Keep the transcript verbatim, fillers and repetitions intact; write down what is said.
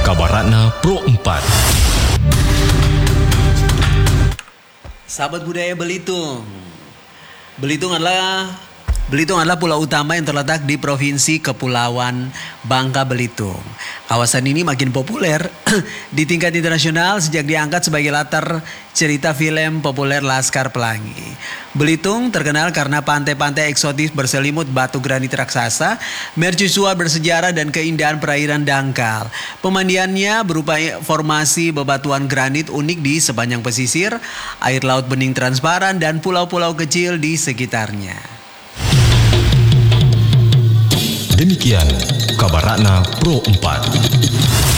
Kabaratna Pro empat. Sahabat budaya Belitung. Belitung adalah Belitung adalah pulau utama yang terletak di Provinsi Kepulauan Bangka Belitung. Kawasan ini makin populer di tingkat internasional sejak diangkat sebagai latar cerita film populer Laskar Pelangi. Belitung terkenal karena pantai-pantai eksotis berselimut batu granit raksasa, mercusuar bersejarah dan keindahan perairan dangkal. Pemandiannya berupa formasi bebatuan granit unik di sepanjang pesisir, air laut bening transparan dan pulau-pulau kecil di sekitarnya. Demikian Kabaratna Pro empat.